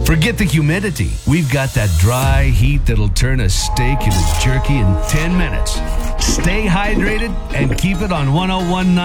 Forget the humidity. We've got that dry heat that'll turn a steak into jerky in 10 minutes. Stay hydrated and keep it on 101.9